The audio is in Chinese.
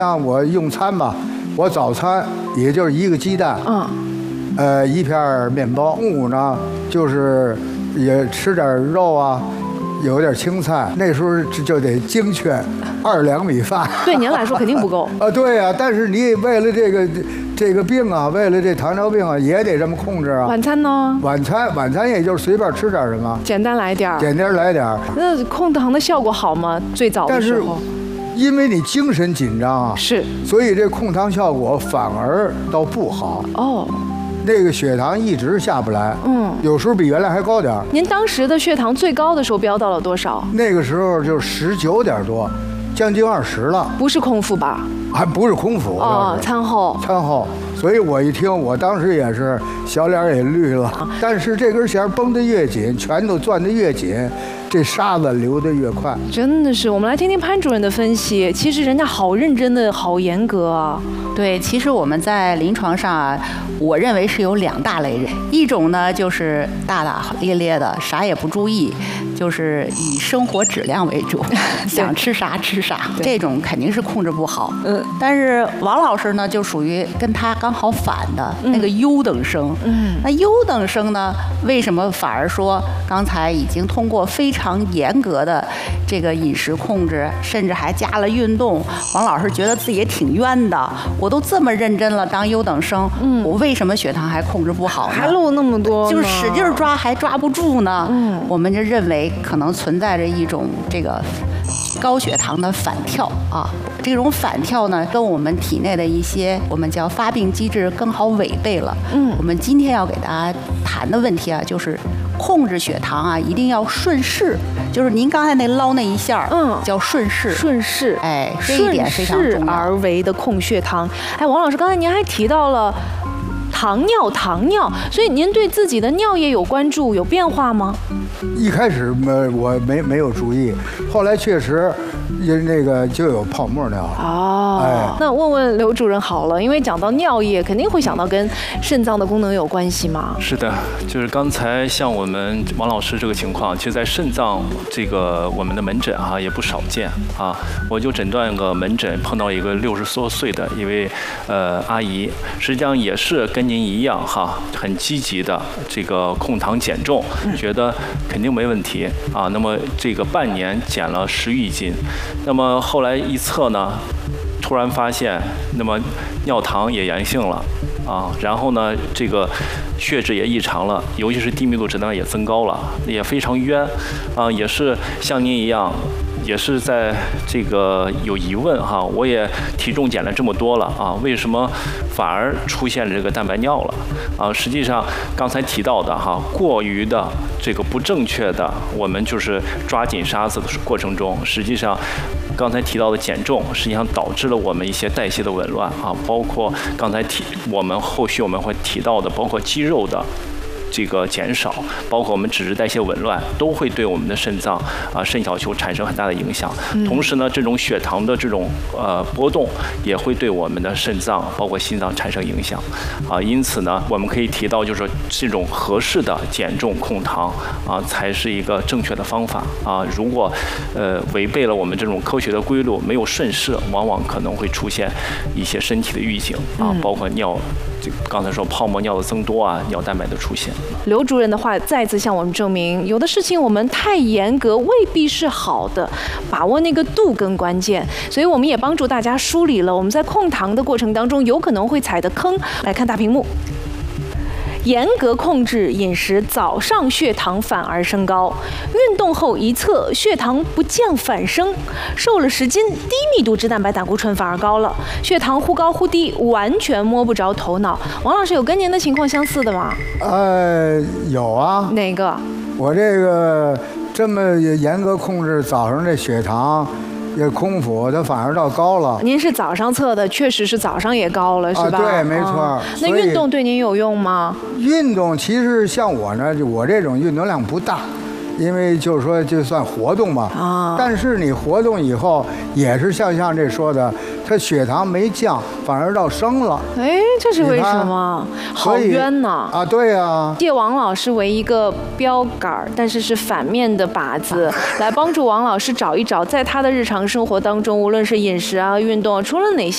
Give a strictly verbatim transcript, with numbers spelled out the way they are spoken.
像我用餐吧，我早餐也就是一个鸡蛋，嗯，呃，一片面包。中午呢，就是也吃点肉啊，有点青菜。那时候就得精确，二两米饭。 对您来说肯定不够啊，对呀、啊，但是你为了这个这个病啊，为了这糖尿病啊，也得这么控制啊。 晚餐呢？ 晚餐晚餐也就是随便吃点什么， 简单来点儿， 简单来点儿。 那控糖的效果好吗？最早的时候。 因为你精神紧张啊， 是， 所以这控糖效果反而倒不好哦。 那个血糖一直下不来，嗯，有时候比原来还高点儿。 您当时的血糖最高的时候飙到了多少？ 那个时候就十九点多，将近二十了。 不是空腹吧？ 还不是空腹哦，餐后。 餐后，所以我一听，我当时也是小脸也绿了。但是这根弦绷得越紧，拳头攥得越紧，这沙子流得越快。 真的是，我们来听听潘主任的分析。其实人家好认真的，好严格啊。 对，其实我们在临床上啊，我认为是有两大类人，一种呢就是大大咧咧的，啥也不注意，就是以生活质量为主，想吃啥吃啥，这种肯定是控制不好。嗯，但是王老师呢，就属于跟他刚好反的、嗯、那个优等生。嗯，那优等生呢，为什么反而说刚才已经通过非常严格的这个饮食控制，甚至还加了运动，王老师觉得自己也挺冤的。我都这么认真了，当优等生，嗯，我为什么血糖还控制不好呢？ 还漏那么多， 就是使劲抓还抓不住呢。嗯，我们就认为可能存在着一种这个高血糖的反跳啊。这种反跳呢，跟我们体内的一些我们叫发病机制刚好违背了。嗯，我们今天要给大家谈的问题啊，就是控制血糖啊，一定要顺势。就是您刚才那捞那一下，嗯，叫顺势， 顺势， 哎，这一点非常重要。 顺势而为的控血糖。哎，王老师，刚才您还提到了糖尿，糖尿，所以您对自己的尿液有关注，有变化吗？ 一开始没我没没有注意，后来确实因那个就有泡沫尿了。 哦，哎，那问问刘主任好了，因为讲到尿液，肯定会想到跟肾脏的功能有关系嘛。 是的，就是刚才像我们王老师这个情况，其实在肾脏这个我们的门诊哈、啊、也不少见啊。我就诊断个门诊碰到一个六十多岁的一位呃阿姨，实际上也是跟您一样哈，很积极的这个控糖减重，觉得肯定没问题啊。那么这个半年减了十余斤，那么后来一测呢，突然发现，那么尿糖也阳性了啊，然后呢，这个血脂也异常了，尤其是低密度脂蛋白也增高了，也非常冤啊，也是像您一样。也是在这个有疑问哈，我也体重减了这么多了啊，为什么反而出现了这个蛋白尿了啊？实际上刚才提到的哈，过于的这个不正确的，我们就是抓紧沙子的过程中，实际上刚才提到的减重，实际上导致了我们一些代谢的紊乱啊，包括刚才提我们后续我们会提到的，包括肌肉的这个减少，包括我们脂质代谢紊乱，都会对我们的肾脏啊、肾小球产生很大的影响。嗯、同时呢，这种血糖的这种呃波动，也会对我们的肾脏，包括心脏产生影响。啊，因此呢，我们可以提到，就是说这种合适的减重控糖啊，才是一个正确的方法啊。如果呃违背了我们这种科学的规律，没有顺势，往往可能会出现一些身体的预警啊，包括尿。这刚才说泡沫尿的增多啊，尿蛋白的出现。 刘主任的话再次向我们证明，有的事情我们太严格未必是好的，把握那个度更关键。所以我们也帮助大家梳理了我们在控糖的过程当中有可能会踩的坑。来看大屏幕。严格控制饮食，早上血糖反而升高；运动后一测，血糖不降反升；瘦了十斤，低密度脂蛋白胆固醇反而高了，血糖忽高忽低，完全摸不着头脑。王老师有跟您的情况相似的吗？ 呃，有啊。 哪个？ 我这个这么严格控制早上这血糖。也空腹，它反而倒高了。 您是早上测的，确实是早上也高了，是吧？ 啊，对，没错。 嗯、那运动对您有用吗？ 运动其实像我呢，就我这种运动量不大，因为就是说就算活动嘛。啊。但是你活动以后，也是像像这说的，它血糖没降，反而倒升了。 哎，这是为什么？好冤呐！ 啊，对呀、啊。 借王老师为一个标杆，但是是反面的靶子，来帮助王老师找一找，在他的日常生活当中，无论是饮食啊、运动，除了哪些。